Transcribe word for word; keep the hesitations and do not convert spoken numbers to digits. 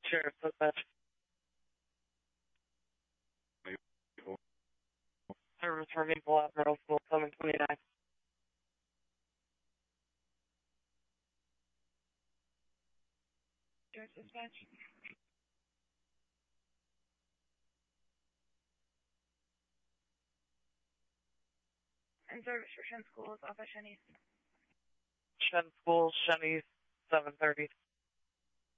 Sheriff Dispatch. Service for Maple at Middle School, seven twenty-nine. Sheriff Dispatch. And service for Shen Schools off at Shen East. Shen School, Shen East, seven thirty.